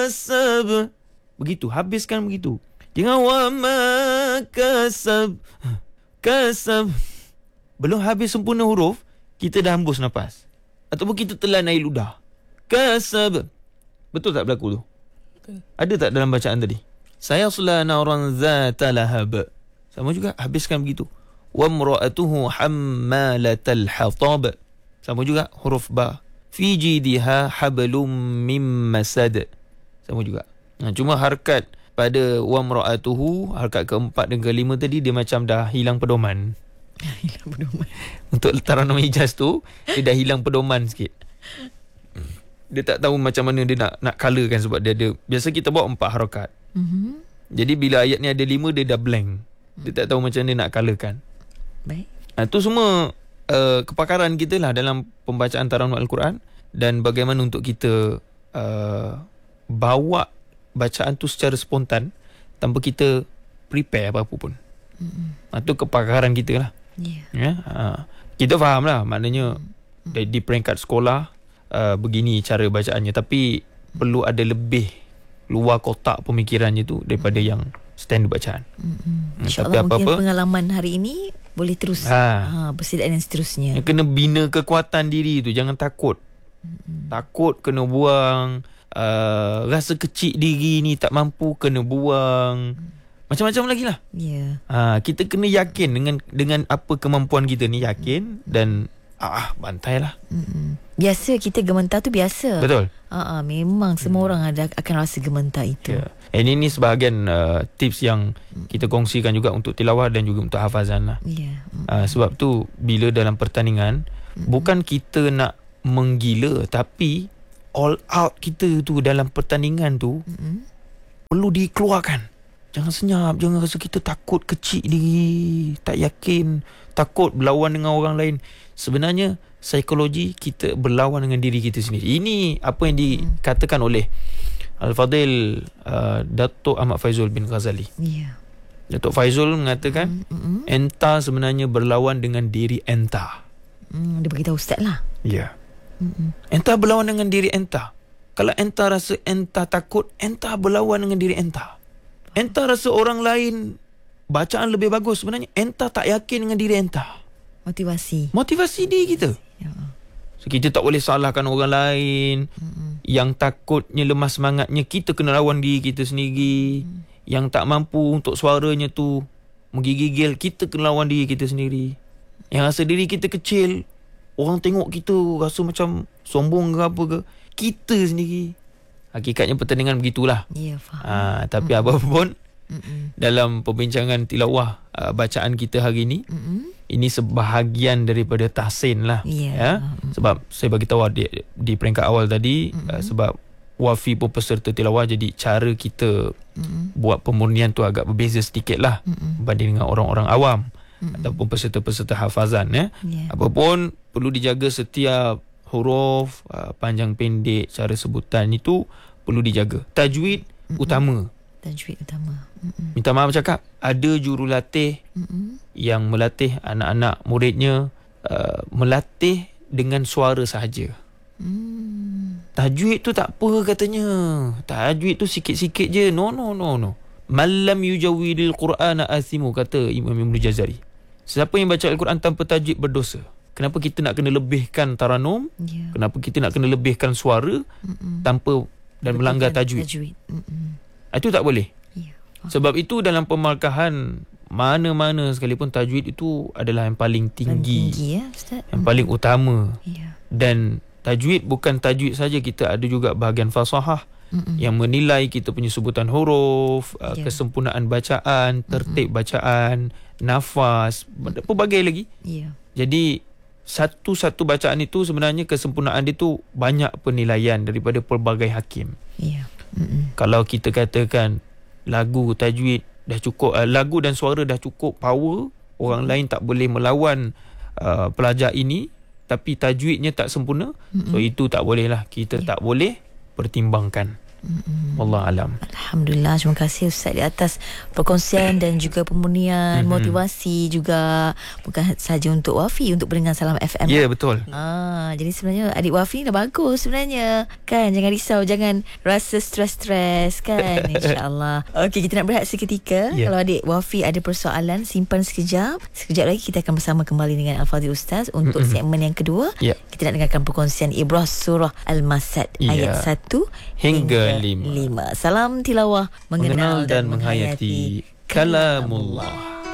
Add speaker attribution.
Speaker 1: kasab. Begitu, habiskan begitu. Jangan wa ma kasab. Kasab. Belum habis sempurna huruf, kita dah hembus nafas. Ataupun kita telan air ludah. Kasab. Betul tak berlaku tu? Betul. Ada tak dalam bacaan tadi? Sayasla naran zata lahab. Sama juga, habiskan begitu. Wa imra'atuhu hammalatal hatab. Sama juga, huruf ba. Fi jidiha hablum mim masad. Sama juga. Cuma harkat pada wa imra'atuhu, harkat keempat dan kelima tadi, dia macam dah hilang pedoman.
Speaker 2: Hilang pedoman.
Speaker 1: Untuk Taranum Hijaz tu, dia dah hilang pedoman sikit. Dia tak tahu macam mana dia nak colourkan, sebab dia ada, biasa kita buat 4 harakat. Jadi bila ayat ni ada 5, dia dah blank. Dia tak tahu macam mana nak colourkan.
Speaker 2: Baik.
Speaker 1: Itu semua kepakaran kita lah dalam pembacaan Taranum Al-Quran, dan bagaimana untuk kita bawa bacaan tu secara spontan tanpa kita prepare apa-apa pun. Itu kepakaran kita lah. Kita faham lah, maknanya di peringkat sekolah begini cara bacaannya, tapi perlu ada lebih luar kotak pemikirannya tu daripada yang standard bacaan.
Speaker 2: InsyaAllah mungkin pengalaman hari ini boleh terus persediaan yang seterusnya.
Speaker 1: Kena bina kekuatan diri tu. Jangan takut. Takut kena buang. Rasa kecil diri ni tak mampu, kena buang. Macam-macam lagi lah. Kita kena yakin dengan apa kemampuan kita ni. Yakin dan bantailah.
Speaker 2: Biasa kita gementar tu biasa.
Speaker 1: Betul.
Speaker 2: Memang semua orang akan rasa gementar itu.
Speaker 1: Ini sebahagian tips yang kita kongsikan juga untuk tilawah dan juga untuk hafazan lah. Sebab tu bila dalam pertandingan, bukan kita nak menggila, tapi all out kita tu dalam pertandingan tu perlu dikeluarkan. Jangan senyap, jangan rasa kita takut kecil diri, tak yakin, takut berlawan dengan orang lain. Sebenarnya psikologi kita berlawan dengan diri kita sendiri. Ini apa yang dikatakan oleh Al-Fadil Datuk Ahmad Faizul bin Ghazali. Datuk Faizul mengatakan enta sebenarnya berlawan dengan diri enta.
Speaker 2: Dia beritahu ustaz lah.
Speaker 1: Enta berlawan dengan diri enta. Kalau enta rasa enta takut, enta berlawan dengan diri enta. Enta rasa orang lain bacaan lebih bagus, sebenarnya enta tak yakin dengan diri enta. Motivasi diri kita. So kita tak boleh salahkan orang lain. Yang takutnya, lemah semangatnya, kita kena lawan diri kita sendiri. Yang tak mampu untuk suaranya tu menggigil, kita kena lawan diri kita sendiri. Yang rasa diri kita kecil, orang tengok kita rasa macam sombong ke apa ke, kita sendiri. Hakikatnya pertandingan begitulah.
Speaker 2: Faham.
Speaker 1: Tapi apa pun, dalam perbincangan tilawah bacaan kita hari ini, ini sebahagian daripada tahsin lah. Sebab saya bagi tahu di peringkat awal tadi, sebab wafi pun peserta tilawah, jadi cara kita buat pemurnian tu agak berbeza sedikit lah berbanding dengan orang-orang awam ataupun peserta-peserta hafazan. Apapun perlu dijaga setiap huruf, panjang pendek, cara sebutan itu perlu dijaga. Tajwid utama. Minta maaf cakap, ada jurulatih yang melatih anak-anak muridnya melatih dengan suara sahaja. Tajwid tu tak apa katanya. Tajwid tu sikit-sikit je. No. Malam yujawwidil Qur'ana asimu, kata Imam Ibn Jazari. Siapa yang baca Al-Quran tanpa tajwid berdosa. Kenapa kita nak kena lebihkan taranum? Kenapa kita nak kena lebihkan suara tanpa dan melanggar tajwid? Itu tak boleh. Sebab itu dalam pemarkahan mana-mana sekalipun, tajwid itu adalah yang paling tinggi, yang paling utama. Dan tajwid bukan tajwid saja, kita ada juga bahagian fasahah yang menilai kita punya sebutan huruf, kesempurnaan bacaan, tertib bacaan, nafas, pelbagai lagi. Jadi satu-satu bacaan itu sebenarnya kesempurnaan dia tu banyak penilaian daripada pelbagai hakim. Kalau kita katakan lagu tajwid dah cukup, lagu dan suara dah cukup power, orang lain tak boleh melawan pelajar ini, tapi tajwidnya tak sempurna, so itu tak boleh lah, kita tak boleh pertimbangkan. Wallah alam.
Speaker 2: Alhamdulillah, terima kasih Ustaz di atas perkongsian dan juga pembunian motivasi juga, bukan saja untuk Wafi, untuk pendengar Salam FM.
Speaker 1: Ya, betul.
Speaker 2: Jadi sebenarnya adik Wafi ni dah bagus sebenarnya kan. Jangan risau, jangan rasa stres kan. InsyaAllah. Okey, kita nak berehat seketika. Kalau adik Wafi ada persoalan, simpan sekejap. Sekejap lagi kita akan bersama kembali dengan Al-Fadhil Ustaz untuk segmen yang kedua. Kita nak dengarkan perkongsian ibrah surah Al-Masad ayat 1 hingga 5. Salam tilawah, mengenal dan menghayati kalamullah.